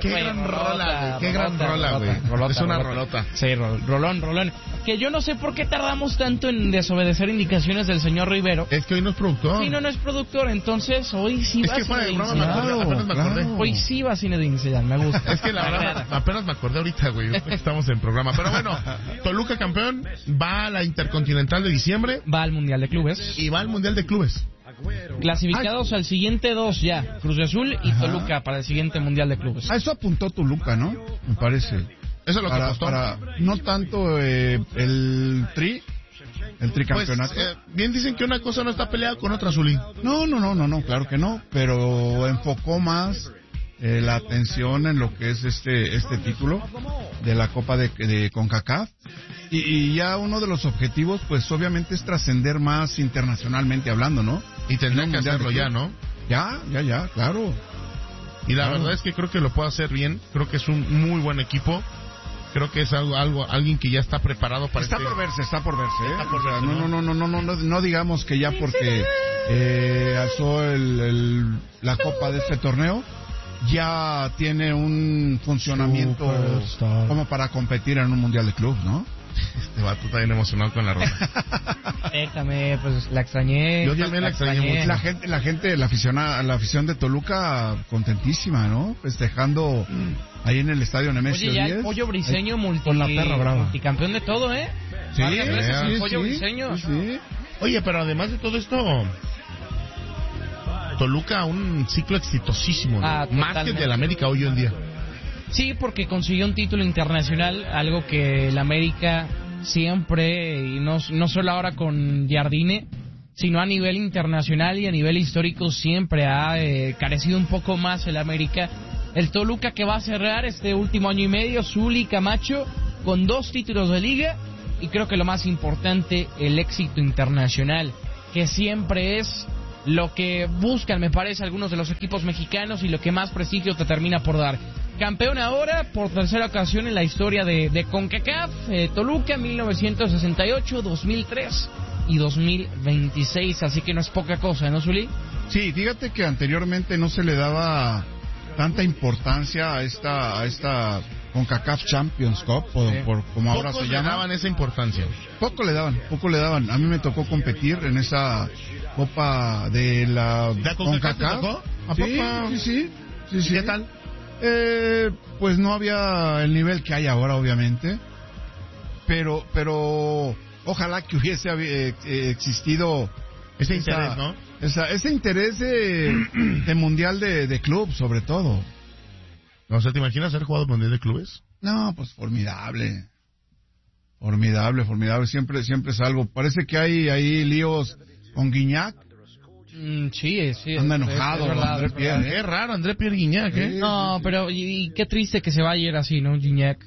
Qué gran rola, güey. Qué gran rola, güey. Es una rolota. Sí, rolón. Que yo no sé por qué tardamos tanto en desobedecer indicaciones del señor Rivero. Es que hoy no es productor. Sí, no es productor, entonces hoy sí va Zinedine Zidane. Apenas me acordé. Hoy sí va Zinedine Zidane, me gusta. Es que la verdad, apenas me acordé ahorita, güey. Estamos en programa. Pero bueno, Toluca campeón, va a la Intercontinental de diciembre. Va al Mundial de Clubes. Y va al Mundial de Clubes. Clasificados al siguiente 2 ya, Cruz Azul y Toluca para el siguiente Mundial de Clubes. A eso apuntó Toluca, ¿no? Me parece. Eso es lo que costó. No tanto el tricampeonato. Pues, bien dicen que una cosa no está peleada con otra, Zuli. No, claro que no. Pero enfocó más la atención en lo que es este título de la Copa de CONCACAF. Y ya uno de los objetivos, pues obviamente es trascender más internacionalmente hablando, ¿no? Y tendrán que hacerlo ya, ¿no? Ya, claro. Y la verdad es que creo que lo puede hacer bien. Creo que es un muy buen equipo. Creo que es alguien que ya está preparado para Está por verse, no digamos que ya porque alzó la copa de este torneo ya tiene un funcionamiento como para competir en un mundial de club, ¿no? Este vato está bien emocionado con la rola. Déjame, pues la extrañé. Yo también la extrañé mucho. La afición de Toluca contentísima, ¿no? Festejando ahí en el estadio Nemesio 10. Oye, ya el Pollo Briseño con la perra brava. Multicampeón de todo, ¿eh? Sí, el Pollo Briseño. Sí. Oye, pero además de todo esto, Toluca un ciclo exitosísimo, ¿no? Más que el del América hoy en día. Sí, porque consiguió un título internacional, algo que el América siempre, y no solo ahora con Jardine, sino a nivel internacional y a nivel histórico siempre ha carecido un poco más el América. El Toluca que va a cerrar este último año y medio, Zuli Camacho, con 2 títulos de liga y creo que lo más importante, el éxito internacional, que siempre es lo que buscan, me parece, algunos de los equipos mexicanos y lo que más prestigio te termina por dar. Campeón ahora, por tercera ocasión en la historia de CONCACAF, Toluca, 1968, 2003 y 2026, así que no es poca cosa, ¿no, Zuli? Sí, fíjate que anteriormente no se le daba tanta importancia a esta CONCACAF Champions Cup, por como ahora se llama. Pocos le daban esa importancia. Poco le daban. A mí me tocó competir en esa Copa de la CONCACAF. ¿A poco? Sí. ¿Qué tal? Pues no había el nivel que hay ahora, obviamente, pero ojalá que hubiese existido ese interés, ¿no? Ese interés de mundial de club, sobre todo. O sea, ¿te imaginas haber jugado mundial de clubes? No, pues formidable, siempre es algo. Parece que hay ahí líos con Guiñac. Sí. Anda enojado, André Pierre. Qué raro, André Pierre Guiñac, ¿eh? No, pero y qué triste que se vaya a ir así, ¿no, Guiñac?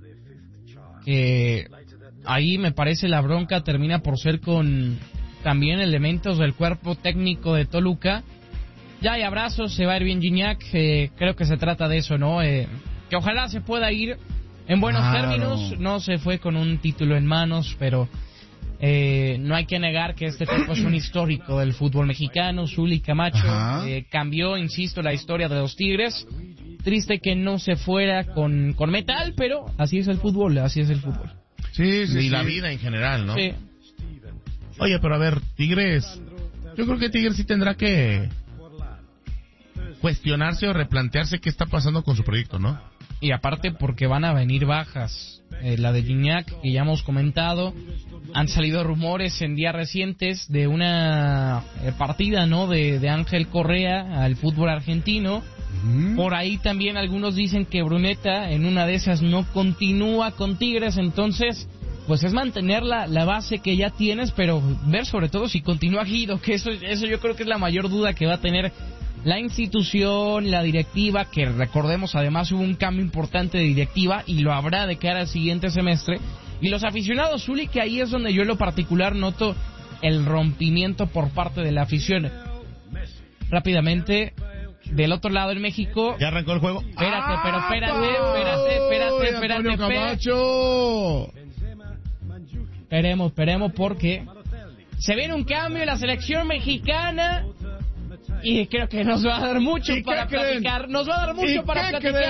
Que ahí me parece la bronca termina por ser con también elementos del cuerpo técnico de Toluca. Ya hay abrazos, se va a ir bien Guiñac, creo que se trata de eso, ¿no? Que ojalá se pueda ir en buenos términos, no se fue con un título en manos, pero no hay que negar que este tipo es un histórico del fútbol mexicano. Zuli Camacho cambió, insisto, la historia de los Tigres. Triste que no se fuera con metal, pero así es el fútbol, Sí, y la vida en general, ¿no? Sí. Oye, pero a ver, Tigres, yo creo que Tigres sí tendrá que cuestionarse o replantearse qué está pasando con su proyecto, ¿no? Y aparte porque van a venir bajas, la de Guiñac, que ya hemos comentado. Han salido rumores en días recientes de una partida, ¿no? De Ángel Correa al fútbol argentino. Por ahí también algunos dicen que Bruneta en una de esas no continúa con Tigres, entonces pues es mantener la base que ya tienes, pero ver sobre todo si continúa Guido, que eso yo creo que es la mayor duda que va a tener la institución, la directiva, que recordemos además hubo un cambio importante de directiva y lo habrá de cara al siguiente semestre, y los aficionados, Zuli, que ahí es donde yo en lo particular noto el rompimiento por parte de la afición. Rápidamente, del otro lado en México... ¿Ya arrancó el juego? Espérate, Camacho. Esperemos porque se viene un cambio en la selección mexicana y creo que nos va a dar mucho para platicar. Nos va a dar mucho para platicar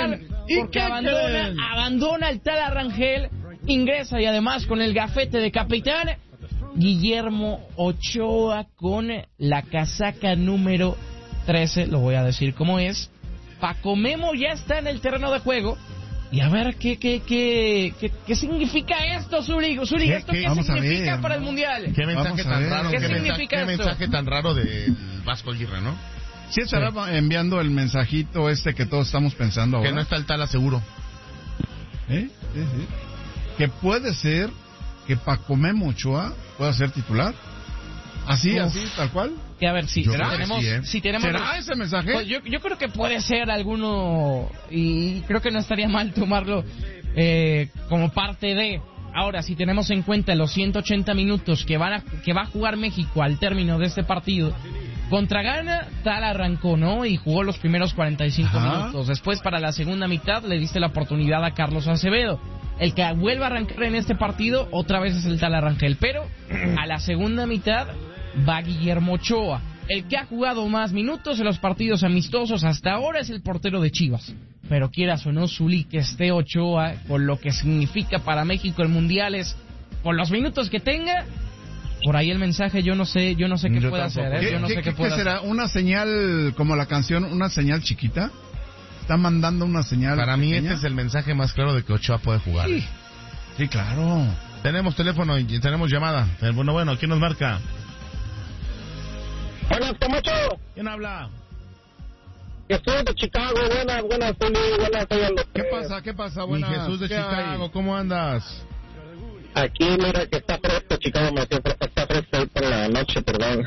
Porque abandona el Tala Rangel, ingresa y además con el gafete de capitán Guillermo Ochoa con la casaca número 13, lo voy a decir como es. Paco Memo ya está en el terreno de juego. Y a ver qué significa esto, Zuli. ¿Esto qué significa para el Mundial? Qué mensaje tan raro. ¿Qué significa qué mensaje tan raro del Vasco Aguirre, ¿no? Sí estará enviando el mensajito que todos estamos pensando ahora. Que no está el Tala seguro. Sí. Que puede ser que Paco Memo Ochoa pueda ser titular. Así, tal cual. Que a ver, si tenemos... ¿Será ese mensaje? Pues yo creo que puede ser alguno, y creo que no estaría mal tomarlo como parte de... Ahora, si tenemos en cuenta los 180 minutos que va a jugar México al término de este partido, contra Ghana, Tal arrancó, ¿no? Y jugó los primeros 45 minutos. Después, para la segunda mitad, le diste la oportunidad a Carlos Acevedo. El que vuelve a arrancar en este partido, otra vez es el Tal Rangel. Pero a la segunda mitad va Guillermo Ochoa. El que ha jugado más minutos en los partidos amistosos hasta ahora es el portero de Chivas. Pero quieras o no, Zuli, que esté Ochoa, con lo que significa para México el Mundial, es con los minutos que tenga, por ahí el mensaje yo no sé qué puede hacer. Yo no sé qué puede hacer. ¿Será una señal como la canción, una señal chiquita? Está mandando una señal. Para mí pequeña. este es el mensaje más claro de que Ochoa puede jugar. Sí, claro. Tenemos teléfono y tenemos llamada. Bueno, ¿quién nos marca? Buenas, Camacho. ¿Quién habla? Jesús de Chicago. Buenas, Feli. ¿Qué pasa? Mi Buenas. Jesús de Chicago, hay? ¿cómo andas? Aquí, mira que está fresco, Chicago, me siempre está fresco ahí por la noche, perdón.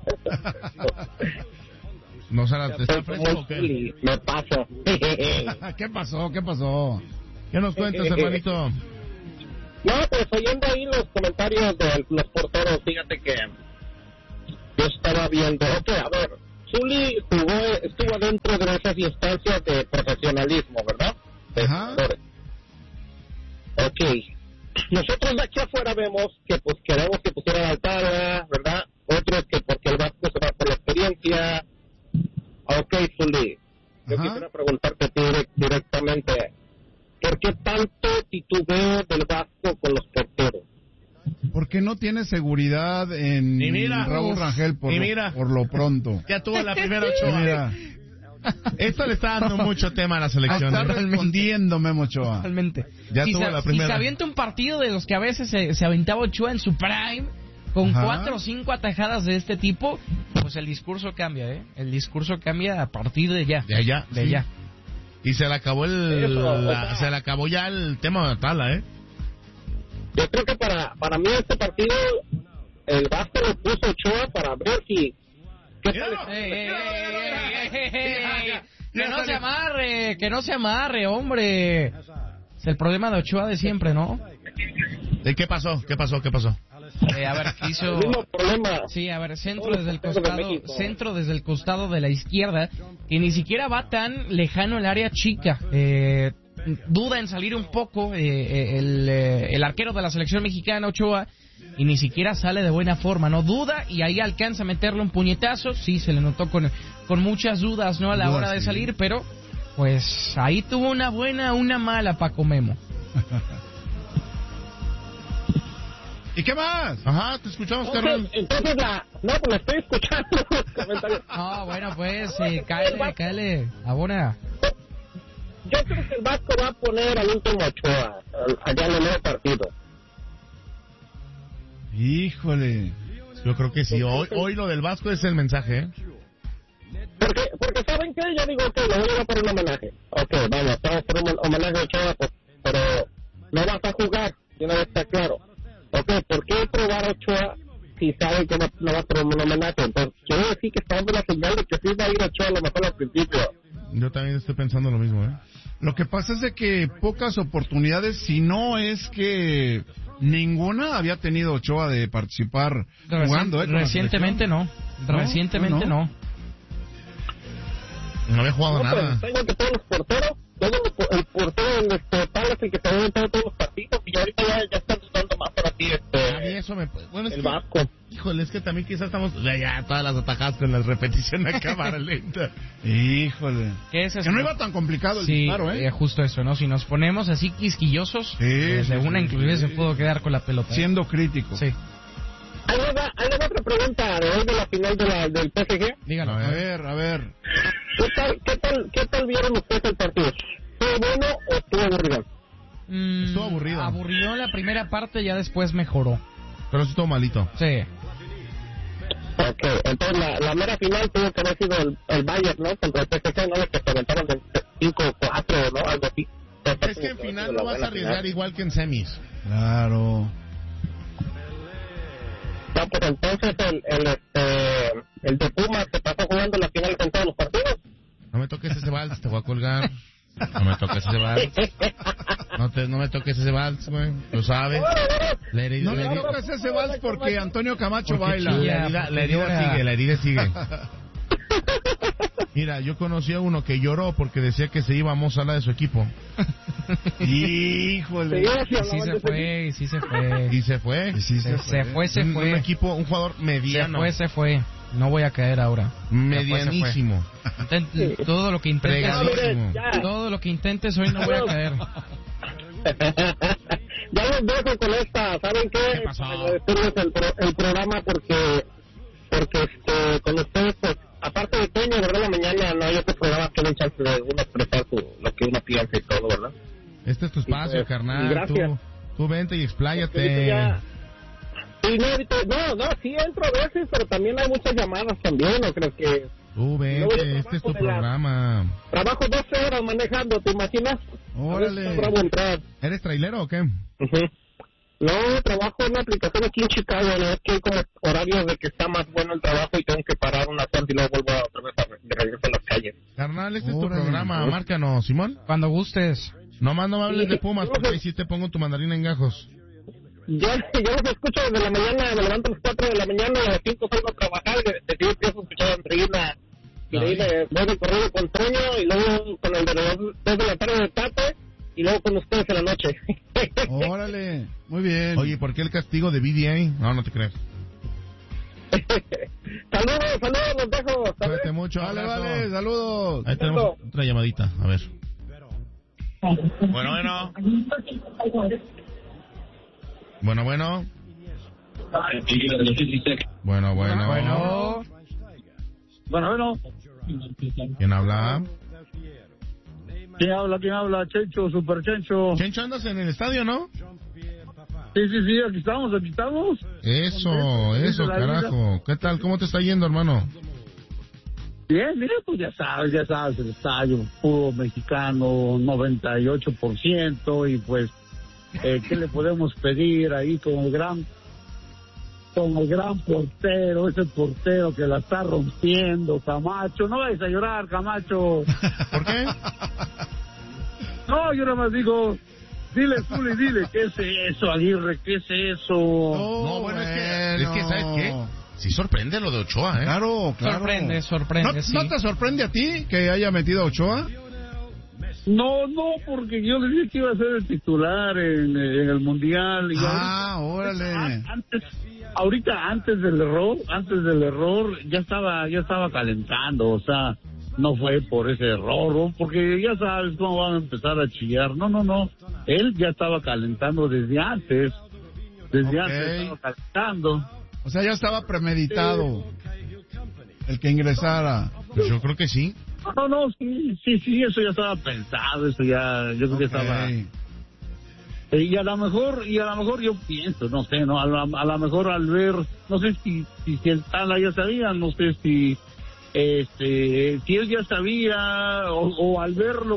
No, Sara, ¿está fresco o qué? Feli, me paso. ¿Qué pasó? ¿Qué nos cuentas, hermanito? No, pues oyendo ahí los comentarios de los porteros, fíjate que yo estaba viendo, a ver, Zuli estuvo dentro de esas instancias de profesionalismo, ¿verdad? Ajá. Ok. Nosotros de aquí afuera vemos que pues queremos que pusieran al Tala, ¿verdad? Otros que porque el Vasco se va por la experiencia. Ok, Zuli, yo quisiera preguntarte directamente, ¿por qué tanto titubeo del Vasco con los porteros? Porque no tiene seguridad en Raúl Rangel por lo pronto. Ya tuvo la primera Ochoa. Esto le está dando mucho tema a la selección. Está respondiendo Memo Ochoa. Realmente. Ya tuvo la primera. Si se avienta un partido de los que a veces se aventaba Ochoa en su prime, con 4 o 5 atajadas de este tipo, pues el discurso cambia, ¿eh? El discurso cambia a partir de ya. De allá. De allá. Y se le acabó se le acabó ya el tema de Tala, ¿eh? Yo creo que para mí este partido el Vasco lo puso Ochoa para ver si... ¿Qué tal? Que no se amarre, hombre. Es el problema de Ochoa de siempre, ¿no? ¿De qué pasó? A ver, ¿qué hizo? El mismo problema. Sí, a ver, centro desde el costado de la izquierda, que ni siquiera va tan lejano el área chica. Duda en salir un poco el arquero de la selección mexicana, Ochoa, y ni siquiera sale de buena forma, ¿no? Duda, y ahí alcanza a meterle un puñetazo. Sí, se le notó con muchas dudas, ¿no? A la hora de salir, pero pues ahí tuvo una buena, una mala Paco Memo. ¿Y qué más? Ajá, te escuchamos, carnal. Entonces no, pues estoy escuchando los comentarios. Bueno, pues, cáele, abona. Yo creo que el Vasco va a poner al último Ochoa, allá en el nuevo partido. Híjole. Yo creo que sí. Hoy lo del Vasco es el mensaje, ¿eh? Porque ¿saben qué? Yo digo que lo voy a dar por un homenaje. Ok, vamos a hacer un homenaje a Ochoa, pero no vas a jugar, y una vez está claro. Ok, ¿por qué probar a Ochoa si saben que no va a ser un homenaje? Entonces, quiero decir que está dando la señal de que sí va a ir Ochoa a lo mejor al principio. Yo también estoy pensando lo mismo, ¿eh? Lo que pasa es de que pocas oportunidades, si no es que ninguna había tenido Ochoa de participar jugando. Recientemente no. Recientemente no. No había jugado nada. Pues, tengo que todos los porteros, el portero total es el que se debe todos los partidos y ahorita ya están usando más para ti a mí eso el Vasco. Híjole, es que también quizás estamos ya todas las atajadas con la repetición a cámara lenta. Híjole. ¿Qué es eso? Que no iba tan complicado el Sí, disparo, justo eso, ¿no? Si nos ponemos así quisquillosos, de una inclusive se pudo quedar con la pelota. Siendo crítico. Sí. Ahí le va otra pregunta de hoy de la final del PSG. Dígalo. A ver. ¿Qué tal vieron ustedes el partido? ¿Estuvo bueno o estuvo aburrido? Estuvo aburrido. Aburrió la primera parte, ya después mejoró. Pero sí estuvo malito. Sí. Ok, entonces la mera final tuvo que haber sido el Bayern, ¿no? Contra el PSG, ¿no? Que se aventaron de 5-4, ¿no? Algo así. Es que en final no vas a arriesgar igual que en semis. Claro. No, pues entonces el de Pumas se pasó jugando la final con todos los partidos. No me toques ese vals, te voy a colgar. No me toques ese vals. No me toques ese vals, güey. Lo sabes. No me tocas ese vals porque Antonio Camacho baila. La herida sigue. Mira, yo conocí a uno que lloró porque decía que se iba a Mozala de su equipo. Híjole. Y sí se fue. Un equipo, un jugador mediano. Se fue. No voy a caer ahora. Medianísimo. Todo lo que intentes hoy no voy a caer. Ya los dejo con esta, ¿saben qué? ¿Qué pasó? El programa porque con ustedes, pues, aparte de Toño, ¿verdad? La mañana no hay otros programas que den chance de uno expresar lo que uno piensa y todo, ¿verdad? Este es tu espacio, pues, carnal. Gracias. Tú vente y expláyate. Sí, sí entro a veces, pero también hay muchas llamadas también, no creo que... Tú vente, este es tu programa. Trabajo 12 horas manejando, ¿te imaginas? Órale. ¿Eres trailero o qué? Uh-huh. No, trabajo en una aplicación aquí en Chicago, ¿no? Es que hay como horarios de que está más bueno el trabajo y tengo que parar unas horas y luego vuelvo otra vez de regreso a las calles. Carnal, este es tu programa, márcanos, Simón. Cuando gustes. Nomás no me hables de Pumas, porque ahí sí te pongo tu mandarina en gajos. Yo los escucho desde la mañana, me levanto a las 4 de la mañana, a las 5 salgo a trabajar, de 10 empiezo a escuchar a Andreina, y de ahí me voy de corrido con Toño, y luego con el de las 2 de la tarde de Tate, y luego con ustedes en la noche. Órale, muy bien. Oye, ¿por qué el castigo de BDA? No te crees. Saludos, los dejo. Cuídate mucho, Vale, saludos. Ahí tenemos otra llamadita, a ver. Bueno. ¿Quién habla? ¿Quién habla? Chencho, Super Chencho. Chencho, andas en el estadio, ¿no? Sí, aquí estamos. Eso, carajo. ¿Qué tal? ¿Cómo te está yendo, hermano? Bien, mira, pues ya sabes, el estadio, puro mexicano, 98%, y pues, ¿qué le podemos pedir ahí con el gran portero, ese portero que la está rompiendo, Camacho? No vayas a llorar, Camacho. ¿Por qué? No, yo nada más digo, dile, Zuli, ¿qué es eso, Aguirre? ¿Qué es eso? No, bueno, es que, ¿sabes qué? Sí sorprende lo de Ochoa, ¿eh? Claro. Sorprende, ¿No te sorprende a ti que haya metido a Ochoa? No, porque yo le dije que iba a ser el titular en el Mundial. Y órale. Antes del error, ya estaba calentando, o sea, no fue por ese error, ¿no? Porque ya sabes cómo van a empezar a chillar. No, él ya estaba calentando desde antes estaba calentando. O sea, ya estaba premeditado el que ingresara. Pues yo creo que sí. No, sí, eso ya estaba pensado, yo creo que estaba... Y a lo mejor yo pienso, no sé, ¿no? A lo mejor al ver, no sé si el Tala ya sabía, no sé si él ya sabía, o al verlo,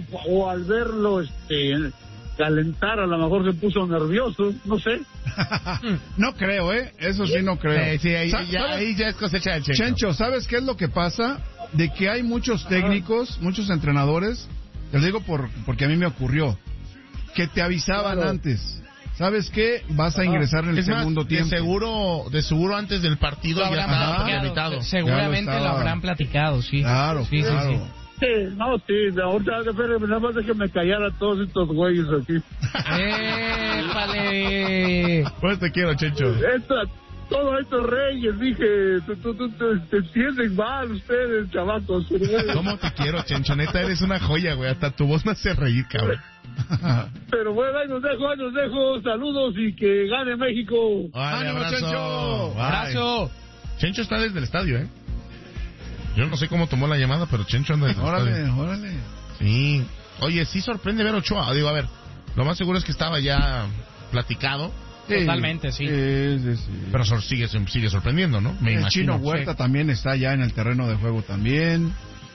calentar, a lo mejor se puso nervioso, no sé. No creo, eso sí no creo. Sí, ahí ya es cosecha del Chencho. Chencho, ¿sabes qué es lo que pasa? De que hay muchos técnicos, muchos entrenadores, te lo digo porque a mí me ocurrió, que te avisaban antes. ¿Sabes qué? Vas a ingresar en el segundo tiempo. De seguro antes del partido ya estaba invitado. Seguramente lo habrán platicado, sí. Claro. Sí, ahorita nada más de que me callara todos estos güeyes aquí. ¡Épale! Pues te quiero, Chencho. todos estos reyes, dije, te entienden mal ustedes, chavacos. ¿Cómo te quiero, Chencho? Neta, eres una joya, güey. Hasta tu voz me hace reír, cabrón. Pero bueno, ahí nos dejo. Saludos y que gane México. Vale, ¡Ánimo, abrazo. Chencho! Bye. ¡Abrazo! Chencho está desde el estadio, ¿eh? Yo no sé cómo tomó la llamada, pero Chencho anda desde el estadio. Órale. Sí. Oye, sí sorprende ver Ochoa. Digo, a ver, lo más seguro es que estaba ya platicado. Totalmente, sí. Sí. Pero sigue sorprendiendo, ¿no? Me El imagino. Chino Huerta sí. también está ya en el terreno de juego también.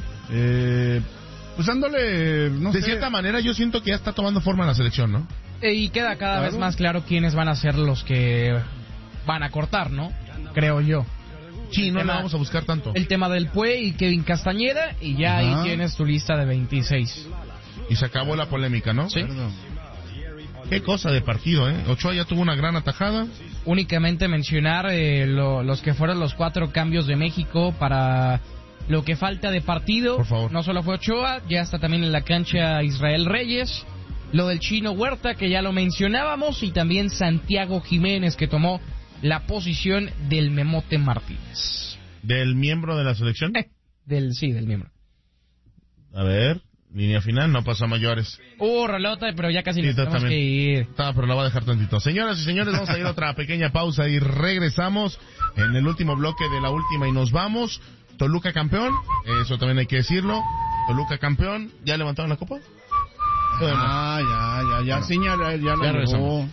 Pues dándole, no De sé. cierta manera, yo siento que ya está tomando forma en la selección, ¿no? Y queda cada Claro. vez más claro quiénes van a ser los que van a cortar, ¿no? Creo yo. Sí, no tema- la vamos a buscar tanto. El tema del Pue y Kevin Castañeda, y ya ahí Ajá. tienes tu lista de 26. Y se acabó la polémica, ¿no? Sí. Perdón. Qué cosa de partido, ¿eh? Ochoa ya tuvo una gran atajada. Únicamente mencionar los que fueron los 4 cambios de México para lo que falta de partido. Por favor. No solo fue Ochoa, ya está también en la cancha Israel Reyes. Lo del Chino Huerta, que ya lo mencionábamos, y también Santiago Jiménez, que tomó la posición del Memote Martínez. Del miembro de la selección. Del miembro. A ver, línea final, no pasa a mayores. Rolota, pero ya casi Sí, nos tenemos también. que ir. Está, pero la va a dejar tantito. Señoras y señores, vamos a ir a otra pequeña pausa y regresamos en el último bloque de la última y nos vamos. Toluca campeón, eso también hay que decirlo. Toluca campeón, ¿ya levantaron la copa? Todavía no. Ya, Bueno, sí, ya la llevó. regresamos.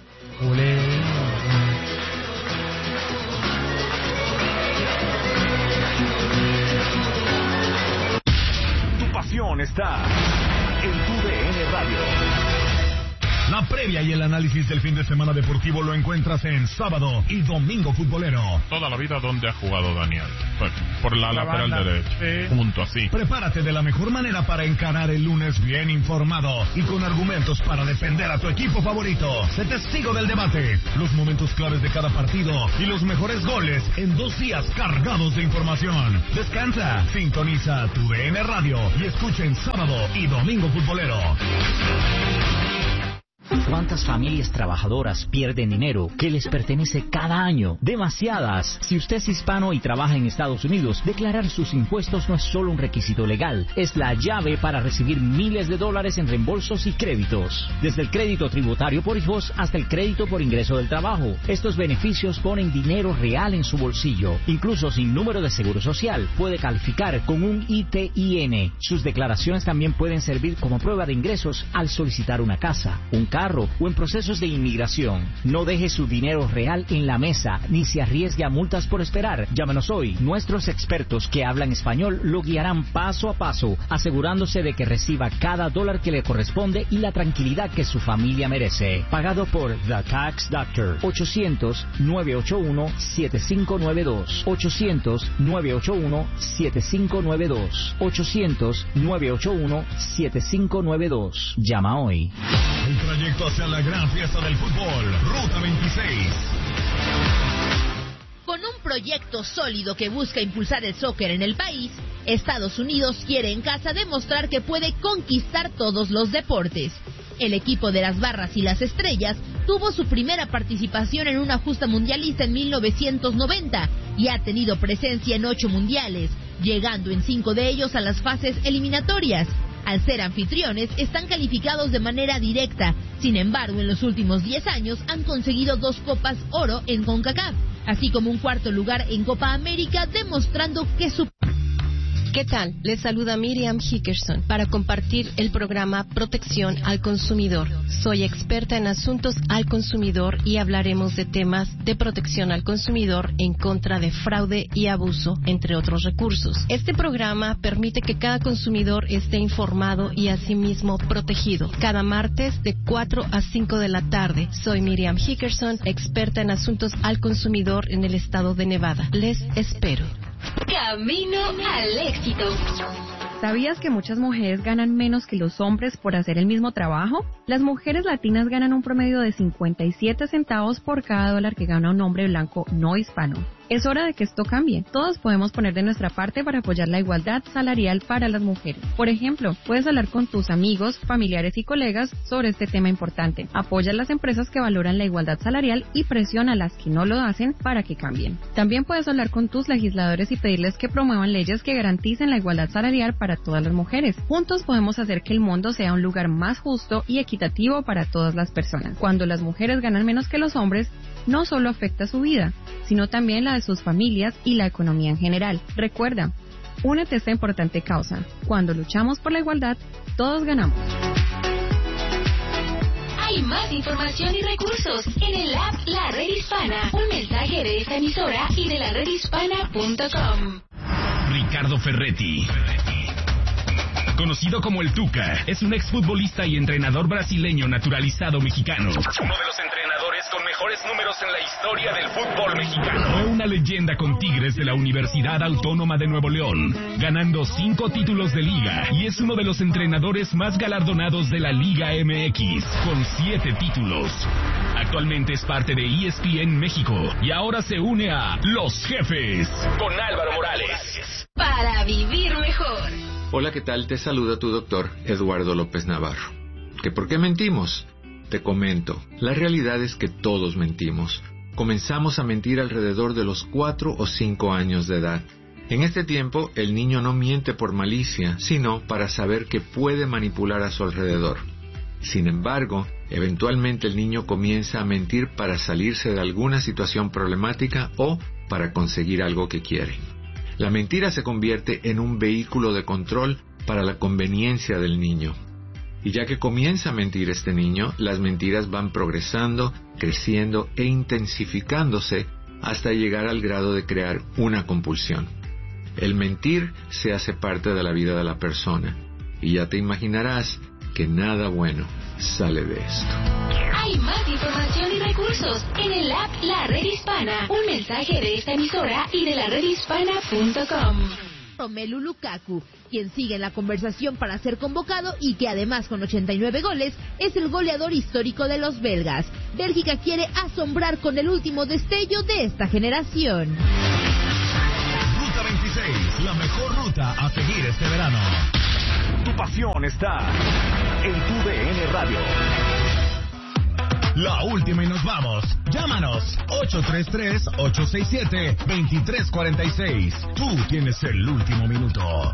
Tu pasión está en tu DN Radio. La previa y el análisis del fin de semana deportivo lo encuentras en Sábado y Domingo Futbolero. Toda la vida donde ha jugado Daniel. Pues, por la lateral banda. derecha. Junto así. Prepárate de la mejor manera para encarar el lunes bien informado y con argumentos para defender a tu equipo favorito. Sé testigo del debate, los momentos claves de cada partido y los mejores goles en 2 días cargados de información. Descansa, sintoniza tu DN Radio y escucha en Sábado y Domingo Futbolero. ¿Cuántas familias trabajadoras pierden dinero que les pertenece cada año? Demasiadas. Si usted es hispano y trabaja en Estados Unidos, declarar sus impuestos no es solo un requisito legal, es la llave para recibir miles de dólares en reembolsos y créditos. Desde el crédito tributario por hijos hasta el crédito por ingreso del trabajo. Estos beneficios ponen dinero real en su bolsillo. Incluso sin número de seguro social, puede calificar con un ITIN. Sus declaraciones también pueden servir como prueba de ingresos al solicitar una casa, un carro o en procesos de inmigración. No deje su dinero real en la mesa ni se arriesgue a multas por esperar. Llámenos hoy. Nuestros expertos que hablan español lo guiarán paso a paso, asegurándose de que reciba cada dólar que le corresponde y la tranquilidad que su familia merece. Pagado por The Tax Doctor. 800-981-7592. 800-981-7592. 800-981-7592. Llama hoy. El trayecto hacia la gran fiesta del fútbol, Ruta 26. Con un proyecto sólido que busca impulsar el soccer en el país, Estados Unidos quiere en casa demostrar que puede conquistar todos los deportes. El equipo de las Barras y las Estrellas tuvo su primera participación en una justa mundialista en 1990 y ha tenido presencia en 8 mundiales, llegando en 5 de ellos a las fases eliminatorias. Al ser anfitriones, están calificados de manera directa. Sin embargo, en los últimos 10 años han conseguido 2 Copas Oro en CONCACAF, así como un 4º lugar en Copa América, demostrando que su... ¿Qué tal? Les saluda Miriam Hickerson para compartir el programa Protección al Consumidor. Soy experta en asuntos al consumidor y hablaremos de temas de protección al consumidor en contra de fraude y abuso, entre otros recursos. Este programa permite que cada consumidor esté informado y asimismo protegido. Cada martes de 4 a 5 de la tarde. Soy Miriam Hickerson, experta en asuntos al consumidor en el estado de Nevada. Les espero. Camino al éxito. ¿Sabías que muchas mujeres ganan menos que los hombres por hacer el mismo trabajo? Las mujeres latinas ganan un promedio de 57 centavos por cada dólar que gana un hombre blanco no hispano. Es hora de que esto cambie. Todos podemos poner de nuestra parte para apoyar la igualdad salarial para las mujeres. Por ejemplo, puedes hablar con tus amigos, familiares y colegas sobre este tema importante. Apoya a las empresas que valoran la igualdad salarial y presiona a las que no lo hacen para que cambien. También puedes hablar con tus legisladores y pedirles que promuevan leyes que garanticen la igualdad salarial para todas las mujeres. Juntos podemos hacer que el mundo sea un lugar más justo y equitativo para todas las personas. Cuando las mujeres ganan menos que los hombres, no solo afecta su vida, sino también la de sus familias y la economía en general. Recuerda, únete a esta importante causa. Cuando luchamos por la igualdad, todos ganamos. Hay más información y recursos en el app La Red Hispana. Un mensaje de esta emisora y de laredhispana.com. Ricardo Ferretti, conocido como el Tuca, es un exfutbolista y entrenador brasileño naturalizado mexicano. Uno de los entrenadores con mejores números en la historia del fútbol mexicano. Fue una leyenda con Tigres de la Universidad Autónoma de Nuevo León, ganando 5 títulos de liga, y es uno de los entrenadores más galardonados de la Liga MX, con 7 títulos. Actualmente es parte de ESPN México y ahora se une a Los Jefes con Álvaro Morales. Para vivir mejor. Hola, ¿qué tal? Te saluda tu doctor Eduardo López Navarro. ¿Que por qué mentimos? Te comento, la realidad es que todos mentimos. Comenzamos a mentir alrededor de los 4 o 5 años de edad. En este tiempo, el niño no miente por malicia, sino para saber que puede manipular a su alrededor. Sin embargo, eventualmente el niño comienza a mentir para salirse de alguna situación problemática o para conseguir algo que quiere. La mentira se convierte en un vehículo de control para la conveniencia del niño. Y ya que comienza a mentir este niño, las mentiras van progresando, creciendo e intensificándose hasta llegar al grado de crear una compulsión. El mentir se hace parte de la vida de la persona, y ya te imaginarás que nada bueno sale de esto. Hay más información y recursos en el app La Red Hispana. Un mensaje de esta emisora y de laredhispana.com. Romelu Lukaku, quien sigue en la conversación para ser convocado y que además con 89 goles es el goleador histórico de los belgas. Bélgica quiere asombrar con el último destello de esta generación. Ruta 26, la mejor ruta a seguir este verano. Tu pasión está en tu DN Radio. La última y nos vamos. Llámanos 833-867-2346. Tú tienes el último minuto.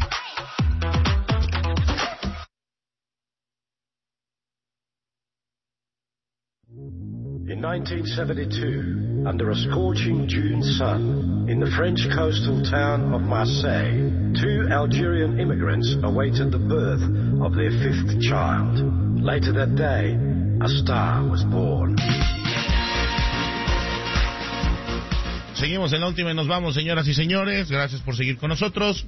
In 1972, under a scorching June sun, in the French coastal town of Marseille, 2 Algerian immigrants awaited the birth of their 5th child. Later that day, a star was born. Seguimos en la última y nos vamos, señoras y señores. Gracias por seguir con nosotros.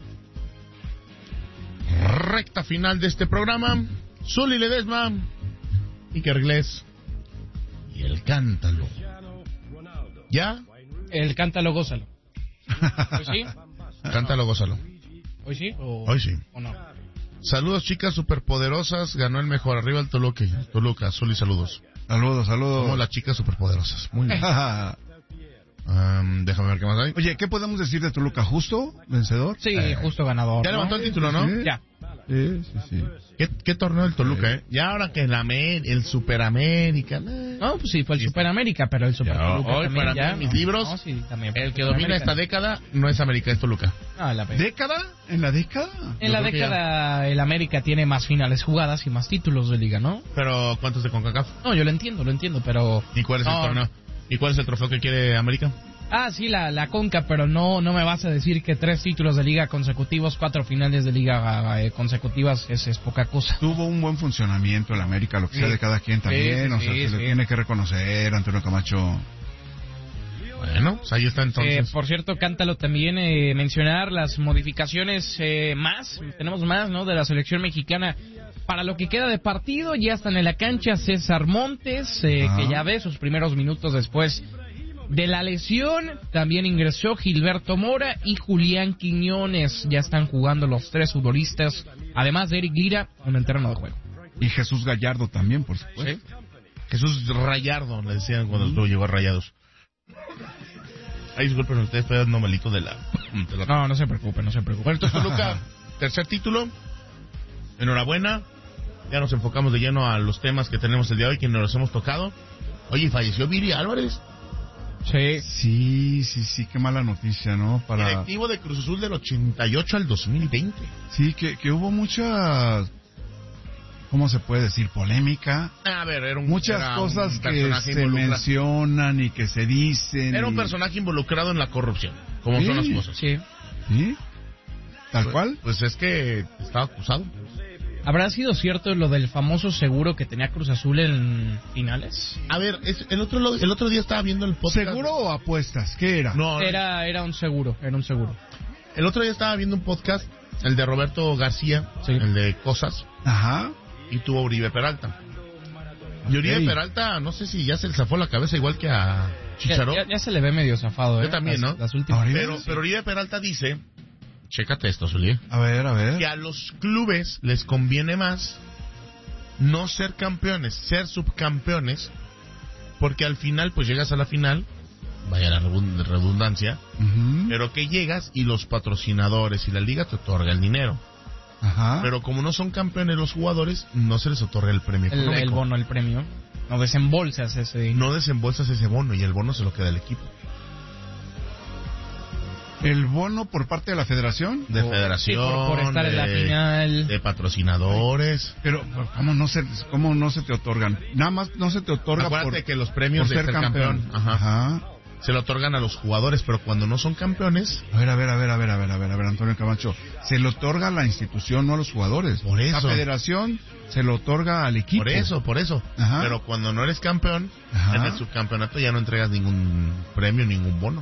Recta final de este programa. Zuli Ledesma, Iker Gles y el Cántalo. ¿Ya? El Cántalo, gózalo. ¿Hoy sí? Cántalo, gózalo. ¿Hoy sí? Hoy sí. ¿O no? Saludos, chicas superpoderosas. Ganó el mejor. Arriba el Toluca. Zuli, saludos. Saludos. Somos las chicas superpoderosas. Muy bien. Déjame ver qué más hay. Oye, ¿qué podemos decir de Toluca? ¿Justo vencedor? Sí, justo ganador. Ya levantó el título, ¿no? Sí. Ya. Sí. ¿Qué torneo el Toluca, eh? Ya ahora que el Superamérica. No, pues sí, fue el Superamérica, pero el Super Toluca hoy también para ya. mí, mis libros, no, sí, también el que domina esta década no es América, es Toluca. Ah, ¿Década? ¿En la década? En la década el América tiene más finales jugadas y más títulos de liga, ¿no? Pero ¿cuántos de CONCACAF? No, yo lo entiendo, pero... ¿Y cuál es el torneo? ¿Y cuál es el trofeo que quiere América? Ah, sí, la Conca, pero no me vas a decir que 3 títulos de liga consecutivos, 4 finales de liga consecutivas es poca cosa. Tuvo un buen funcionamiento el América, lo que sea de cada quien también, se le tiene que reconocer, Antonio Camacho. Bueno, pues ahí está entonces. Por cierto, Cántalo también mencionar las modificaciones tenemos más, ¿no? De la selección mexicana. Para lo que queda de partido, ya están en la cancha César Montes, que ya ve sus primeros minutos después de la lesión. También ingresó Gilberto Mora y Julián Quiñones. Ya están jugando los 3 futbolistas, además de Eric Lira, en el terreno de juego. Y Jesús Gallardo también, por supuesto. ¿Sí? Jesús Rayardo, le decían cuando llegó a Rayados. Ay, disculpen ustedes, estoy dando malito de la... No se preocupe. Bueno, entonces Toluca, tercer título. Enhorabuena. Ya nos enfocamos de lleno a los temas que tenemos el día de hoy, que nos los hemos tocado. Oye, ¿falleció Viri Álvarez? Sí, qué mala noticia, ¿no? Directivo de Cruz Azul del 88 al 2020. Sí, que hubo muchas... ¿Cómo se puede decir? Polémica. A ver, muchas cosas que se mencionan y que se dicen. Era un personaje involucrado en la corrupción, como son las cosas. Sí. ¿Sí? ¿Tal cual? Pues es que estaba acusado. ¿Habrá sido cierto lo del famoso seguro que tenía Cruz Azul en finales? A ver, el otro día estaba viendo el podcast. ¿Seguro o apuestas? ¿Qué era? No, era un seguro, El otro día estaba viendo un podcast, el de Roberto García, el de Cosas. Ajá. Y tuvo Oribe Peralta. Y Oribe Peralta, no sé si ya se le zafó la cabeza igual que a Chicharo. Ya se le ve medio zafado, Yo también, ¿no? Las últimas. Pero Oribe Peralta dice, chécate esto, Zulí. A ver. Que a los clubes les conviene más no ser campeones, ser subcampeones, porque al final, pues llegas a la final, vaya la redundancia, pero que llegas y los patrocinadores y la liga te otorga el dinero. Ajá. Pero como no son campeones los jugadores, no se les otorga el premio económico. El bono, el premio. No desembolsas ese dinero. No desembolsas ese bono y el bono se lo queda el equipo. ¿El bono por parte de la federación? De federación. Sí, por estar en la final. De patrocinadores. Pero, ¿cómo no se te otorgan? Nada más no se te otorga. Acuérdate que los premios de ser campeón. Ajá. Se lo otorgan a los jugadores, pero cuando no son campeones... A ver, Antonio Camacho. Se le otorga a la institución, no a los jugadores. Por eso. La federación se lo otorga al equipo. Por eso. Ajá. Pero cuando no eres campeón, en el subcampeonato ya no entregas ningún premio, ningún bono.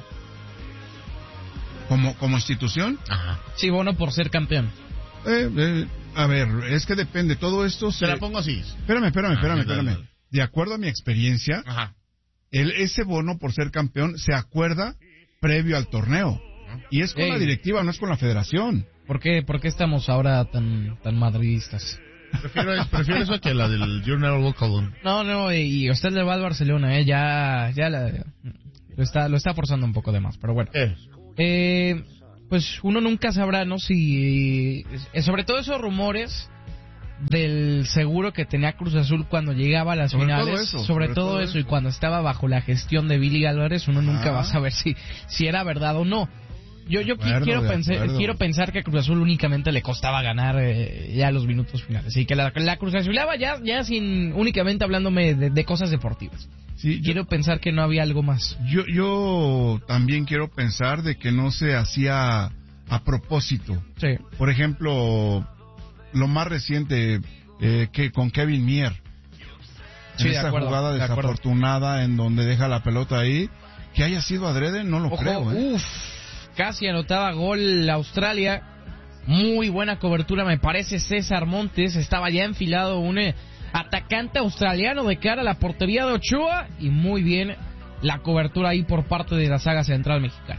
¿Como institución? Ajá. Sí, bono por ser campeón. A ver, es que depende. Todo esto se... Te la pongo así. Espérame. De acuerdo a mi experiencia... Ajá. Ese bono por ser campeón se acuerda previo al torneo. Y es con la directiva, no es con la federación. ¿Por qué estamos ahora tan madridistas? Prefiero eso que la del Journal Local. No, y usted le va al Barcelona, lo está forzando un poco de más, pero bueno. Pues uno nunca sabrá, ¿no? Si sobre todo esos rumores del seguro que tenía Cruz Azul cuando llegaba a las finales, sobre todo eso, y cuando estaba bajo la gestión de Billy Álvarez, uno nunca va a saber si era verdad o no. Yo quiero pensar que a Cruz Azul únicamente le costaba ganar ya los minutos finales, y que la Cruz Azulaba ya sin únicamente hablándome de cosas deportivas. Sí, quiero pensar que no había algo más. Yo también quiero pensar de que no se hacía a propósito. Sí. Por ejemplo, lo más reciente que con Kevin Mier, en esa jugada desafortunada en donde deja la pelota ahí, que haya sido adrede, no lo creo. Casi anotaba gol Australia, muy buena cobertura, me parece. César Montes estaba ya enfilado, un atacante australiano de cara a la portería de Ochoa, y muy bien la cobertura ahí por parte de la saga central mexicana.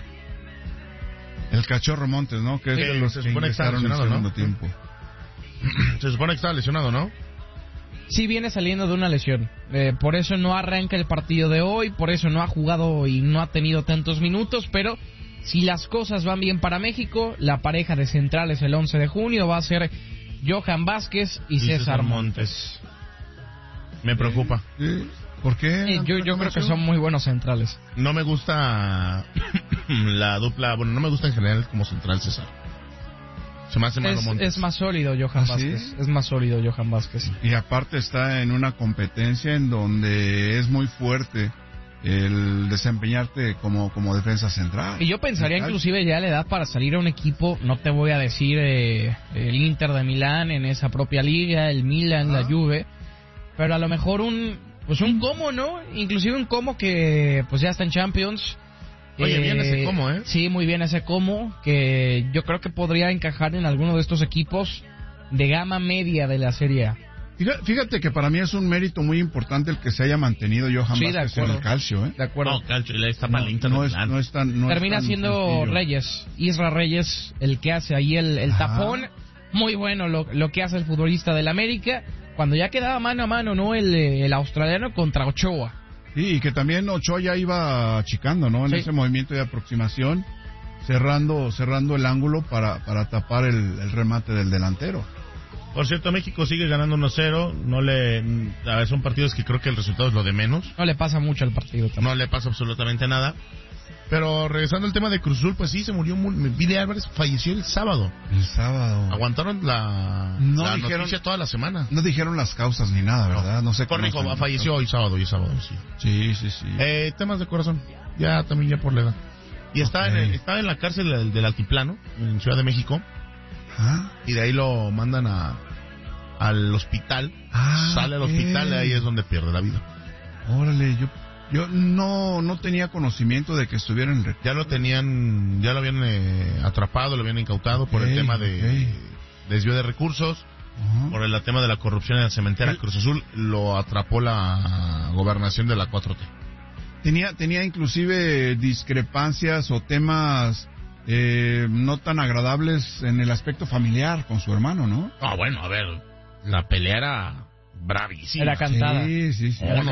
El Cachorro Montes, ¿no? Que es de los que ingresaron en el segundo tiempo. Se supone que estaba lesionado, ¿no? Sí, viene saliendo de una lesión. Por eso no arranca el partido de hoy, por eso no ha jugado y no ha tenido tantos minutos, pero si las cosas van bien para México, la pareja de centrales el 11 de junio va a ser Johan Vázquez y César Montes. Me preocupa. ¿Por qué? Yo creo que son muy buenos centrales. No me gusta la dupla, bueno, no me gusta en general como central César. Se me hace malo Montes. Es más sólido Johan Vázquez. ¿Sí? Es más sólido Johan Vázquez. Y aparte está en una competencia en donde es muy fuerte el desempeñarte como defensa central. Y yo pensaría inclusive ya la edad para salir a un equipo, no te voy a decir el Inter de Milán en esa propia liga, el Milan, la Juve, pero a lo mejor un Como, ¿no? Inclusive un Como que pues ya está en Champions. Oye, bien ese Como, ¿eh? Sí, muy bien ese Como, que yo creo que podría encajar en alguno de estos equipos de gama media de la Serie A. Fíjate que para mí es un mérito muy importante el que se haya mantenido Johan Vázquez en el Calcio, ¿eh? De acuerdo. No, Calcio, él está mal Inter. Termina siendo Reyes, Isra Reyes, el que hace ahí el tapón. Muy bueno lo que hace el futbolista del América. Cuando ya quedaba mano a mano, ¿no? El australiano contra Ochoa. Sí, y que también Ochoa ya iba achicando, ¿no? En ese movimiento de aproximación, cerrando el ángulo para tapar el remate del delantero. Por cierto, México sigue ganando 1-0. A ver, son partidos que creo que el resultado es lo de menos. No le pasa mucho al partido también. No le pasa absolutamente nada. Pero regresando al tema de Cruz Azul, pues sí, se murió. Billy Álvarez falleció el sábado. Aguantaron la noticia toda la semana. No dijeron las causas ni nada, ¿verdad? No sé. Corrijo, falleció hoy sábado, sí. Sí. Temas de corazón. Ya por la edad. Y estaba en la cárcel del Altiplano, en Ciudad de México. Y de ahí lo mandan al hospital. Sale al hospital y ahí es donde pierde la vida. Órale, yo no tenía conocimiento de que estuviera en... Ya lo habían atrapado, lo habían incautado por el tema de desvío de recursos, por el tema de la corrupción en la cementera. Cruz Azul lo atrapó la gobernación de la 4T. Tenía inclusive discrepancias o temas no tan agradables en el aspecto familiar con su hermano, ¿no? Bueno, a ver, la pelea era bravísima. Era cantada. Sí.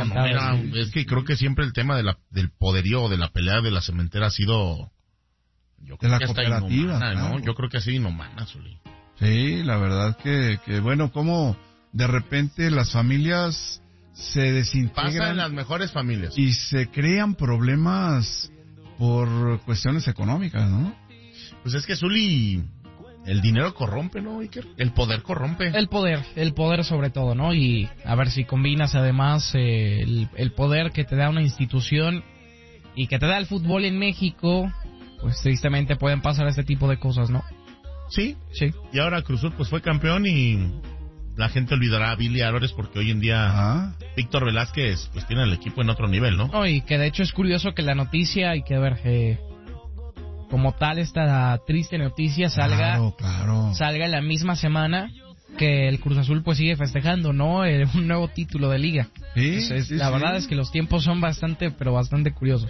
Es que creo que siempre el tema del poderío, de la pelea de la cementera ha sido... Yo creo que hasta inhumana, claro. ¿No? Yo creo que ha sido inhumana, Zuli. Sí, la verdad que bueno, como de repente las familias se desintegran. Pasa en las mejores familias. Y se crean problemas por cuestiones económicas, ¿no? Pues es que, Zuli, el dinero corrompe, ¿no, Iker? El poder corrompe. El poder sobre todo, ¿no? Y a ver si combinas además el poder que te da una institución y que te da el fútbol en México, pues tristemente pueden pasar este tipo de cosas, ¿no? Sí. Y ahora Cruz Azul pues fue campeón y la gente olvidará a Billy Álvarez porque hoy en día Víctor Velázquez pues tiene el equipo en otro nivel, ¿no? Y que de hecho es curioso que la noticia, hay que ver, como tal esta triste noticia salga en la misma semana que el Cruz Azul pues sigue festejando, ¿no? Un nuevo título de liga. La verdad es que los tiempos son bastante curiosos.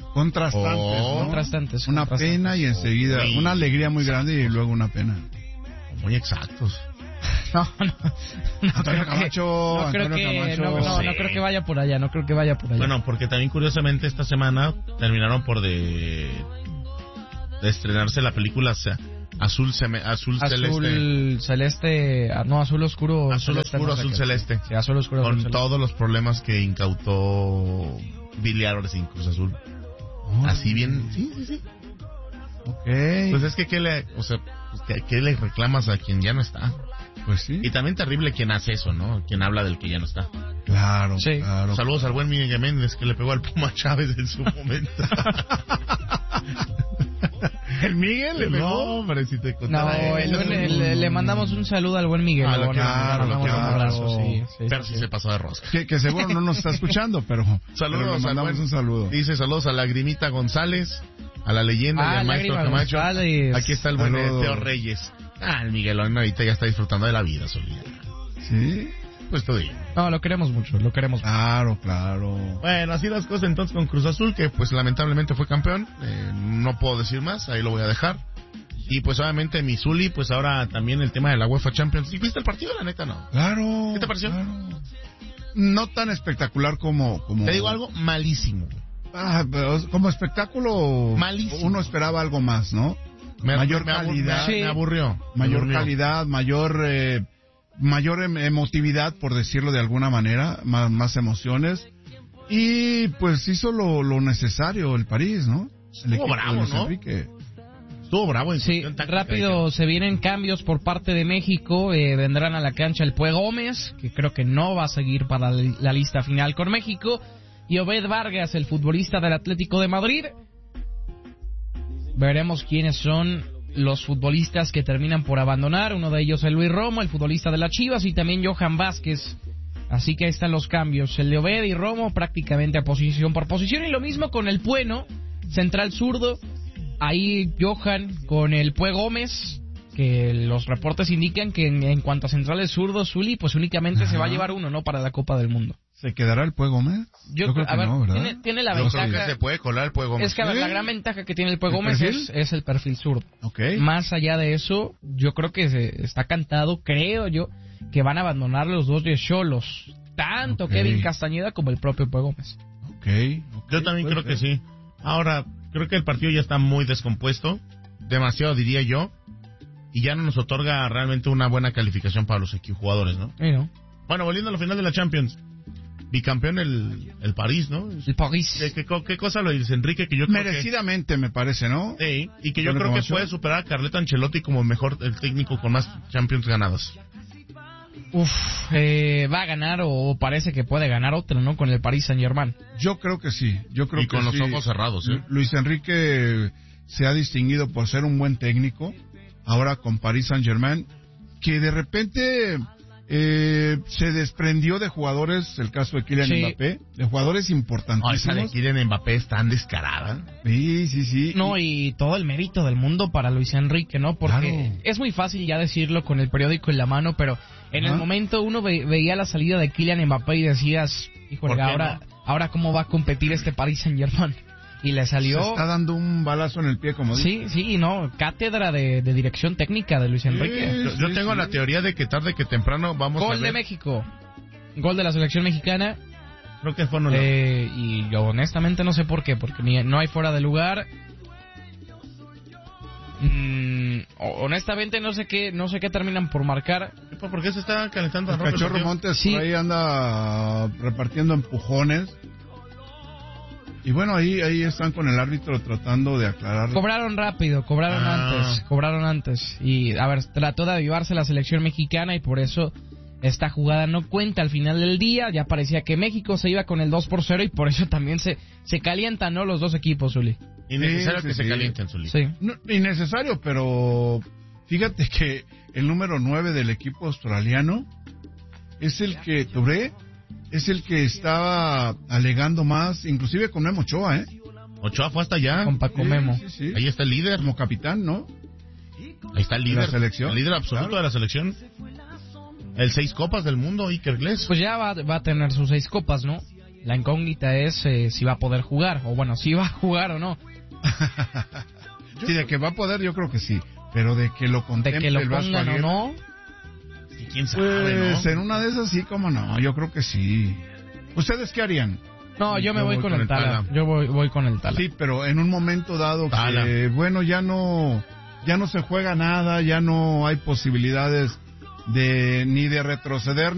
Contrastantes, ¿no? Una pena y enseguida una alegría muy grande y luego una pena. Muy exactos. Antonio Camacho. No creo que vaya por allá. Bueno, porque también curiosamente esta semana terminaron por de estrenarse la película Azul Celeste. Azul Oscuro. Azul Celeste. Sí, Azul Oscuro. Con todos los problemas que incautó Billy Álvarez en Cruz Azul. Así bien. Sí. Okay. Pues es que ¿qué le reclamas a quien ya no está? Pues sí. Y también terrible quien hace eso, ¿no? Quien habla del que ya no está. Claro. Saludos al buen Miguel Méndez que le pegó al Puma Chávez en su momento. ¿El Miguel le pegó? No, hombre, si te contara. Le mandamos un saludo al buen Miguel. Claro. Un abrazo, sí. Pero sí se pasó de rosca. Que seguro no nos está escuchando, pero saludos, le mandamos un saludo. Dice saludos a Lagrimita González, a la leyenda y al maestro Camacho. González. Aquí está el buen Teo Reyes. El Miguelón ahorita ya está disfrutando de la vida, Solía. ¿Sí? Pues todo bien. No, lo queremos mucho. Claro. Bueno, así las cosas entonces con Cruz Azul, que pues lamentablemente fue campeón. No puedo decir más, ahí lo voy a dejar. Y pues obviamente mi Zuli, pues ahora también el tema de la UEFA Champions. ¿Y viste el partido? La neta, no. Claro. ¿Qué te pareció? Claro. No tan espectacular como... Te digo algo, malísimo. Pero como espectáculo, malísimo. Uno esperaba algo más, ¿no? Mayor calidad. Me aburrió. Mayor calidad, mayor emotividad, por decirlo de alguna manera, más emociones. Y pues hizo lo necesario el París, ¿no? Estuvo bravo, ¿no? Enrique. Estuvo bravo. Sí, rápido se vienen cambios por parte de México. Vendrán a la cancha el Pue Gómez, que creo que no va a seguir para la lista final con México. Y Obed Vargas, el futbolista del Atlético de Madrid. Veremos quiénes son los futbolistas que terminan por abandonar. Uno de ellos es Luis Romo, el futbolista de las Chivas, y también Johan Vázquez. Así que ahí están los cambios. El de Obed y Romo prácticamente a posición por posición. Y lo mismo con el Pueno, central zurdo. Ahí Johan con el Pue Gómez, que los reportes indican que en cuanto a centrales zurdos, Zuli, pues únicamente se va a llevar uno, ¿no? Para la Copa del Mundo. ¿Se quedará el Pue Gómez? Yo creo que no, ¿verdad? Tiene la ventaja. Creo que se puede colar el Pue Gómez. Es que la gran ventaja que tiene el Pue Gómez es el perfil zurdo. Okay. Más allá de eso, yo creo que está cantado, creo yo, que van a abandonar los dos de Xolos. Tanto Kevin Castañeda como el propio Pue Gómez. Ok. Yo también creo que sí. Ahora, creo que el partido ya está muy descompuesto, demasiado diría yo, y ya no nos otorga realmente una buena calificación para los jugadores, ¿no? Sí, ¿no? Bueno, volviendo a la final de la Champions. Bicampeón el París, ¿no? El París. ¿Qué cosa lo dice Enrique? Que yo creo merecidamente, me parece, ¿no? Sí, y que yo creo que puede superar a Carleto Ancelotti como el técnico con más Champions ganados. Va a ganar o parece que puede ganar otro, ¿no? Con el Paris Saint-Germain. Yo creo que sí. Y con los ojos cerrados, ¿eh? Luis Enrique se ha distinguido por ser un buen técnico. Ahora con Paris Saint-Germain, que de repente se desprendió de jugadores, el caso de Kylian Mbappé, de jugadores importantísimos. Esa de Kylian Mbappé es tan descarada. Sí. No, y todo el mérito del mundo para Luis Enrique, ¿no? Porque es muy fácil ya decirlo con el periódico en la mano, pero en el momento uno veía la salida de Kylian Mbappé y decías, híjole, ahora cómo va a competir este Paris Saint-Germain. Y le salió... Se está dando un balazo en el pie, como dice. Sí, no, cátedra de dirección técnica de Luis Enrique. Yo tengo la teoría de que tarde que temprano vamos a ver... Gol de México. Gol de la selección mexicana. Creo que fue y yo honestamente no sé por qué, porque no hay fuera de lugar. Honestamente no sé qué terminan por marcar. ¿Por qué se está calentando? El Cachorro Montes por ahí anda repartiendo empujones. Y bueno, ahí están con el árbitro tratando de aclarar. Cobraron rápido, cobraron antes. Y, a ver, trató de avivarse la selección mexicana y por eso esta jugada no cuenta al final del día. Ya parecía que México se iba con el 2-0 y por eso también se calientan, ¿no? Los dos equipos, Zuli. Innecesario que se calienten, Zuli. Sí. No, innecesario, pero fíjate que el número 9 del equipo australiano es el que Touré. Es el que estaba alegando más, inclusive con Memo Ochoa, ¿eh? Ochoa fue hasta allá. Con Paco Memo. Sí. Ahí está el líder. Como capitán, ¿no? Ahí está el líder. ¿De la selección? El líder absoluto de la selección. El 6 copas del mundo, Iker Gles. Pues ya va a tener sus 6 copas, ¿no? La incógnita es si va a poder jugar, o bueno, si va a jugar o no. Sí, de que va a poder, yo creo que sí. Pero de que lo contemple, de que lo pongan o no. ¿Quién sabe, pues no? En una de esas sí, cómo no, yo creo que sí. ¿Ustedes qué harían? No, yo me voy con el Tala. Yo voy con el Tala. Sí, pero en un momento dado que, bueno, ya no se juega nada, ya no hay posibilidades ni de retroceder